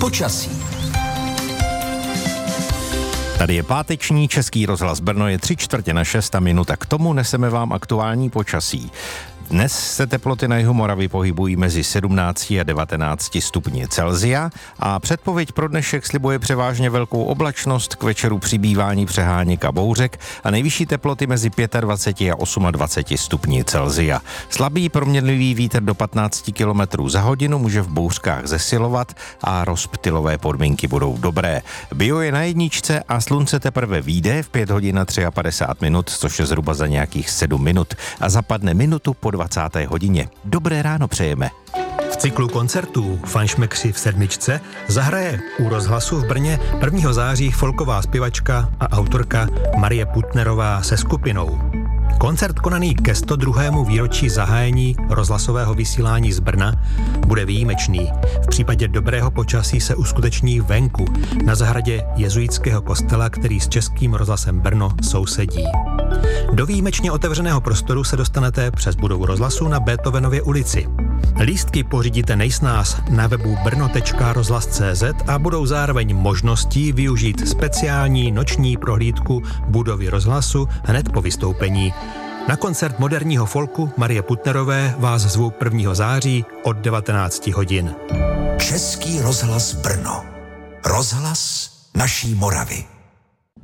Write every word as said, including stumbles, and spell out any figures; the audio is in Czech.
počasí. Tady je páteční Český rozhlas Brno, je tři čtvrtě na šest a minuta. K tomu neseme vám aktuální počasí. Dnes se teploty na jihu Moravy pohybují mezi sedmnácti a devatenácti stupni Celsia a předpověď pro dnešek slibuje převážně velkou oblačnost, k večeru přibývání přeháněk a bouřek a nejvyšší teploty mezi dvaceti pěti a dvaceti osmi stupni Celsia. Slabý proměnlivý vítr do patnácti kilometrů za hodinu může v bouřkách zesilovat a rozptylové podmínky budou dobré. Bio je na jedničce a slunce teprve vyjde v pět hodin a padesát tři minut, což je zhruba za nějakých sedm minut a zapadne minutu po dvacáté hodině. Dobré ráno přejeme. V cyklu koncertů Fanšmekři v sedmičce zahraje u rozhlasu v Brně prvního září folková zpěvačka a autorka Marie Putnerová se skupinou. Koncert konaný ke sto druhému výročí zahájení rozhlasového vysílání z Brna bude výjimečný. V případě dobrého počasí se uskuteční venku, na zahradě jezuitského kostela, který s Českým rozhlasem Brno sousedí. Do výjimečně otevřeného prostoru se dostanete přes budovu rozhlasu na Beethovenově ulici. Lístky pořídíte nejsnáz na webu brno tečka rozhlas tečka cé zet a budou zároveň možností využít speciální noční prohlídku budovy rozhlasu hned po vystoupení. Na koncert moderního folku Marie Putnerové vás zvu prvního září od devatenácti hodin. Český rozhlas Brno. Rozhlas naší Moravy.